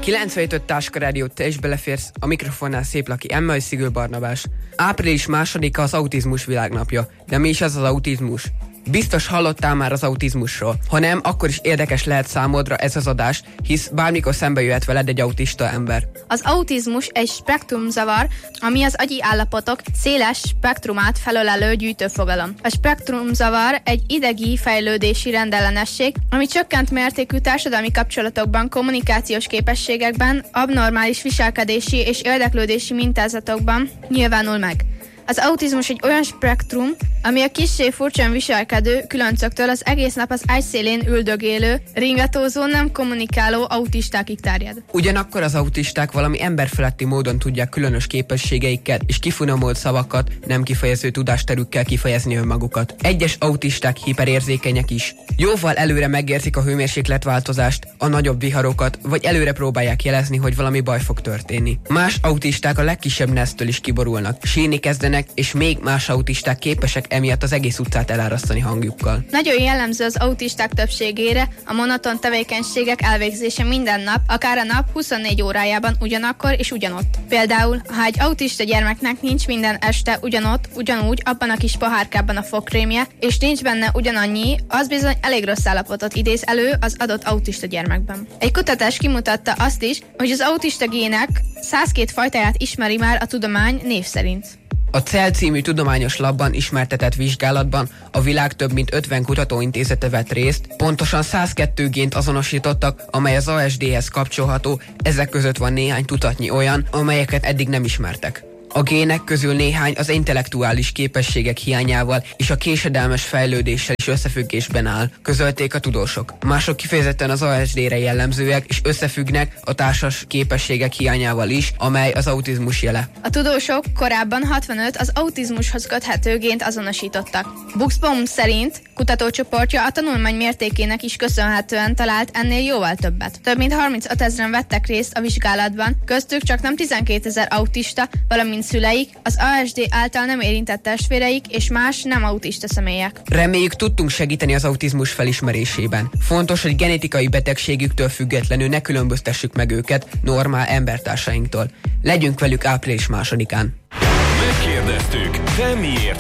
95 Táska Rádiót, te is beleférsz, a mikrofonnál Széplaki Emma és Szigő Barnabás. Április 2-a az autizmus világnapja. De mi is az autizmus? Biztos hallottál már az autizmusról. Ha nem, akkor is érdekes lehet számodra ez az adás, hisz bármikor szembe jöhet veled egy autista ember. Az autizmus egy spektrumzavar, ami az agyi állapotok széles spektrumát felölelő gyűjtőfogalom. A spektrumzavar egy idegi fejlődési rendellenesség, ami csökkent mértékű társadalmi kapcsolatokban, kommunikációs képességekben, abnormális viselkedési és érdeklődési mintázatokban nyilvánul meg. Az autizmus egy olyan spektrum, ami a kissé furcsán viselkedő különcöktől az egész nap az ágyszélén üldögélő, ringatózó, nem kommunikáló autistákig terjed. Ugyanakkor az autisták valami emberfeletti módon tudják különös képességeikkel és kifinomult szavakat, nem kifejező tudásterükkel kifejezni önmagukat. Egyes autisták hiperérzékenyek is. Jóval előre megérzik a hőmérsékletváltozást, a nagyobb viharokat, vagy előre próbálják jelezni, hogy valami baj fog történni. Más autisták a legkisebb nesztől is kiborulnak, sírni kezdenek, és még más autisták képesek emiatt az egész utcát elárasztani hangjukkal. Nagyon jellemző az autisták többségére a monoton tevékenységek elvégzése minden nap, akár a nap 24 órájában ugyanakkor és ugyanott. Például, ha egy autista gyermeknek nincs minden este ugyanott, ugyanúgy abban a kis pohárkában a fogkrémje, és nincs benne ugyanannyi, az bizony elég rossz állapotot idéz elő az adott autista gyermekben. Egy kutatás kimutatta azt is, hogy az autista gének 102 fajtáját ismeri már a tudomány név szerint. A CEL című tudományos labban ismertetett vizsgálatban a világ több mint 50 kutatóintézete vett részt, pontosan 102 gént azonosítottak, amely az ASD-hez kapcsolható, ezek között van néhány tucatnyi olyan, amelyeket eddig nem ismertek. A gének közül néhány az intellektuális képességek hiányával és a késedelmes fejlődéssel is összefüggésben áll, közölték a tudósok. Mások kifejezetten az ASD-re jellemzőek és összefüggnek a társas képességek hiányával is, amely az autizmus jele. A tudósok korábban 65 az autizmushoz köthető gént azonosítottak. Buxbaum szerint kutatócsoportja a tanulmány mértékének is köszönhetően talált ennél jóval többet. Több mint 35 000 vettek részt a vizsgálatban, köztük csak nem 12 000 autista, valamint szüleik, az ASD által nem érintett testvéreik és más nem autista személyek. Reméljük, tudtunk segíteni az autizmus felismerésében. Fontos, hogy genetikai betegségüktől függetlenül ne különböztessük meg őket normál embertársainktól. Legyünk velük április 2-án. Megkérdeztük, de miért